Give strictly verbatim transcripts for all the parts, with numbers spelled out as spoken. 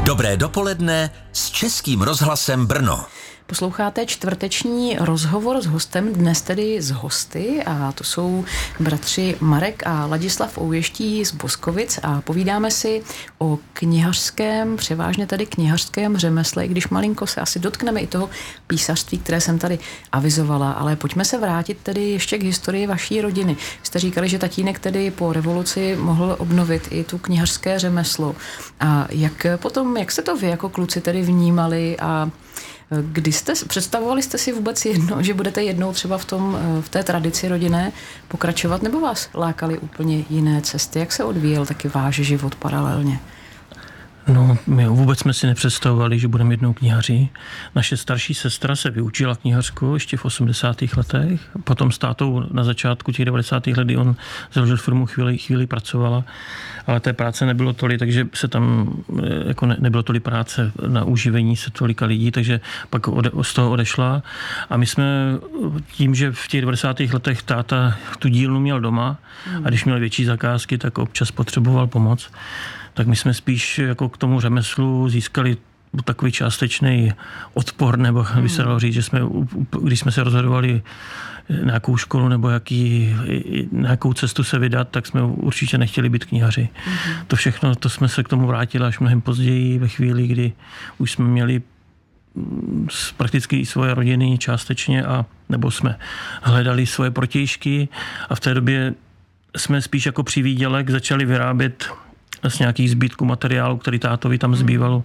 Dobré dopoledne s Českým rozhlasem Brno. Posloucháte čtvrteční rozhovor s hostem, dnes tedy s hosty, a to jsou bratři Marek a Ladislav Ouještí z Boskovic a povídáme si o knihařském, převážně tedy knihařském řemesle, i když malinko se asi dotkneme i toho písařství, které jsem tady avizovala, ale pojďme se vrátit tedy ještě k historii vaší rodiny. Jste říkali, že tatínek tedy po revoluci mohl obnovit i tu knihařské řemeslo. A jak potom, jak jste to vy jako kluci tedy vnímali a kdy jste, představovali jste si vůbec jedno, že budete jednou třeba v, tom, v té tradici rodinné pokračovat, nebo vás lákaly úplně jiné cesty? Jak se odvíjel taky váš život paralelně? No, my vůbec jsme si nepředstavovali, že budeme jednou knihaři. Naše starší sestra se vyučila knihařku ještě v osmdesátých letech. Potom s tátou na začátku těch devadesátých let, kdy on založil firmu, chvíli, chvíli pracovala, ale té práce nebylo tolik, takže se tam jako ne, nebylo tolik práce na uživení se tolika lidí, takže pak ode, z toho odešla. A my jsme tím, že v těch devadesátých letech táta tu dílnu měl doma a když měl větší zakázky, tak občas potřeboval pomoc, tak my jsme spíš jako k tomu řemeslu získali takový částečný odpor, nebo by se dalo říct, že jsme, když jsme se rozhodovali nějakou školu nebo jaký, nějakou cestu se vydat, tak jsme určitě nechtěli být knihaři. Mm-hmm. To všechno, to jsme se k tomu vrátili až mnohem později, ve chvíli, kdy už jsme měli prakticky i svoje rodiny částečně, a nebo jsme hledali svoje protějšky a v té době jsme spíš jako přivídělek začali vyrábět z nějakých zbytků materiálu, který tátovi tam zbývalo.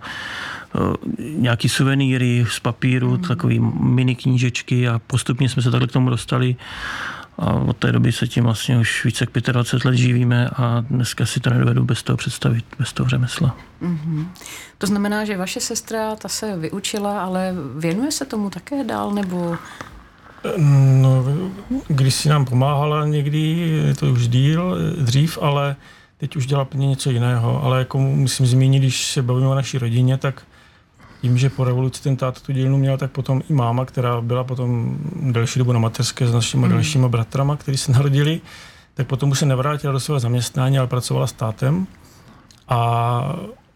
Nějaký suvenýry z papíru, mm. takový mini knížečky a postupně jsme se takhle k tomu dostali. A od té doby se tím vlastně už více jak dvacet pět let živíme a dneska si to nedovedu bez toho představit, bez toho řemesla. Mm-hmm. To znamená, že vaše sestra, ta se vyučila, ale věnuje se tomu také dál, nebo... No, když si nám pomáhala někdy, je to už díl, dřív, ale teď už dělá plně něco jiného, ale jako musím zmínit, když se bavíme o naší rodině, tak tím, že po revoluci ten táta tu dílnu měl, tak potom i máma, která byla potom delší dobu na mateřské s našimi mm. dalšíma bratrama, kteří se narodili, tak potom už se nevrátila do svého zaměstnání, ale pracovala s tátem. A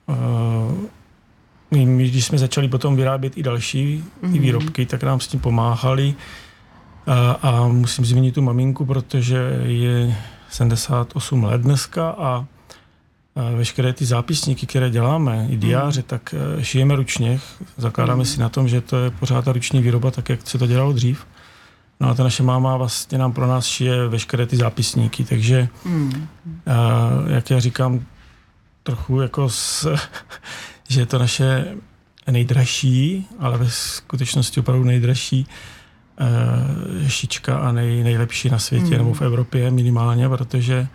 uh, my, když jsme začali potom vyrábět i další mm. i výrobky, tak nám s tím pomáhali. A, a musím zmínit tu maminku, protože je sedmdesát osm let dneska a, a veškeré ty zápisníky, které děláme, i diáře, mm. tak šijeme ručně. Zakládáme mm. si na tom, že to je pořád ta ruční výroba, tak jak se to dělalo dřív. No a ta naše máma vlastně nám pro nás šije veškeré ty zápisníky, takže mm. a, jak já říkám, trochu jako s, že je to naše nejdražší, ale ve skutečnosti opravdu nejdražší Uh, šička a nej, nejlepší na světě, mm. nebo v Evropě minimálně, protože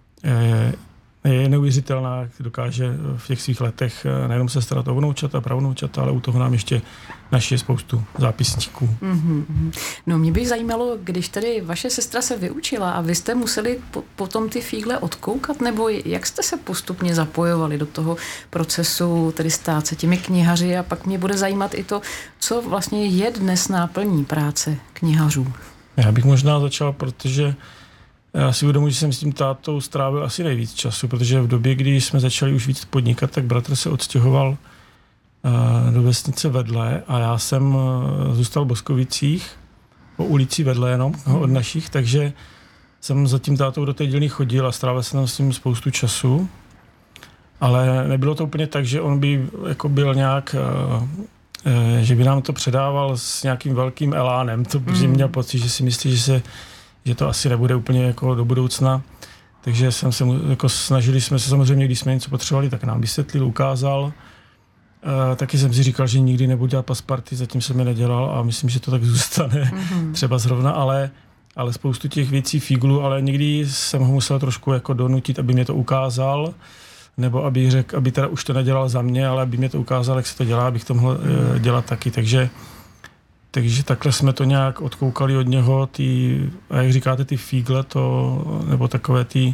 uh, je neuvěřitelná, jak dokáže v těch svých letech uh, nejenom se starat o vnoučata, pravnoučata, ale u toho nám ještě naši spoustu zápisníků. Mm-hmm. No mě by zajímalo, když tedy vaše sestra se vyučila a vy jste museli po, potom ty fígle odkoukat, nebo jak jste se postupně zapojovali do toho procesu, tedy stát se těmi knihaři, a pak mě bude zajímat i to, co vlastně je dnes náplní práce knihařů. Já bych možná začal, protože já si uvědomuji, že jsem s tím tátou strávil asi nejvíc času, protože v době, kdy jsme začali už víc podnikat, tak bratr se odstěhoval do vesnice vedle a já jsem zůstal v Boskovicích, po ulici vedle jenom od našich, takže jsem za tím tátou do té dílny chodil a strávil jsem s ním spoustu času, ale nebylo to úplně tak, že on by jako byl nějak, že by nám to předával s nějakým velkým elánem, to, protože měl pocit, že si myslí, že, se, že to asi nebude úplně jako do budoucna. Takže jsem se, jako snažili jsme se samozřejmě, když jsme něco potřebovali, tak nám vysvětlil, ukázal. Uh, taky jsem si říkal, že nikdy nebudu dělat pasparty, zatím jsem je nedělal a myslím, že to tak zůstane mm-hmm. třeba zrovna, ale, ale spoustu těch věcí fíglu, ale někdy jsem ho musel trošku jako donutit, aby mě to ukázal, nebo aby řekl, aby teda už to nedělal za mě, ale aby mě to ukázal, jak se to dělá, abych to mohl uh, dělat taky, takže takže takhle jsme to nějak odkoukali od něho, ty, a jak říkáte, ty fígle, to, nebo takové ty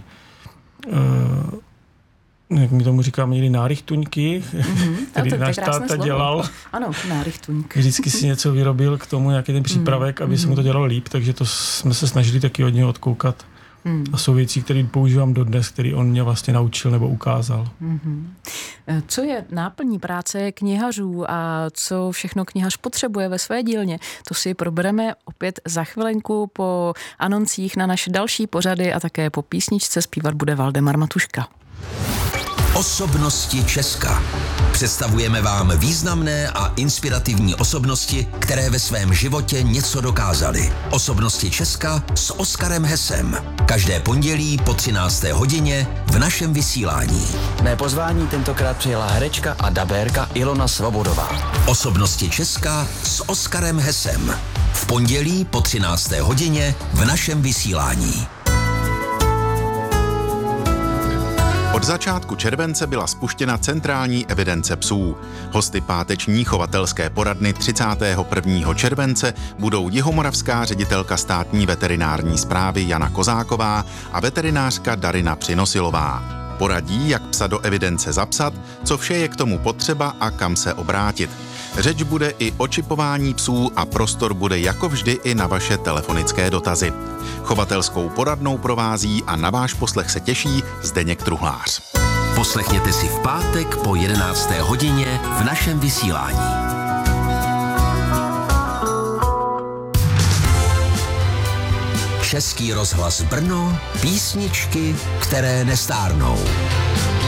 uh, jak my tomu říkáme, někdy nárychtuňky, mm-hmm. který to, náš táta dělal. Ano, nárychtuňk. Vždycky si něco vyrobil k tomu, nějaký ten přípravek, mm-hmm. aby se mu to dělalo líp, takže to jsme se snažili taky od něho odkoukat. Mm. A jsou věci, které používám dodnes, které on mě vlastně naučil nebo ukázal. Mm-hmm. Co je náplní práce knihařů a co všechno knihař potřebuje ve své dílně, to si probereme opět za chvilenku po anoncích na naše další pořady a také po písničce. Zpívat bude Valdemar Matuška. Osobnosti Česka. Představujeme vám významné a inspirativní osobnosti, které ve svém životě něco dokázaly. Osobnosti Česka s Oskarem Hesem. Každé pondělí po třinácté hodině v našem vysílání. Mé pozvání tentokrát přijela herečka a dabérka Ilona Svobodová. Osobnosti Česka s Oskarem Hesem. V pondělí po třinácté hodině v našem vysílání. Od začátku července byla spuštěna centrální evidence psů. Hosty páteční chovatelské poradny třicátého prvního července budou jihomoravská ředitelka státní veterinární správy Jana Kozáková a veterinářka Darina Přinosilová. Poradí, jak psa do evidence zapsat, co vše je k tomu potřeba a kam se obrátit. Řeč bude i o čipování psů a prostor bude jako vždy i na vaše telefonické dotazy. Chovatelskou poradnou provází a na váš poslech se těší Zdeněk Truhlář. Poslechněte si v pátek po jedenácté hodině v našem vysílání. Český rozhlas Brno, písničky, které nestárnou.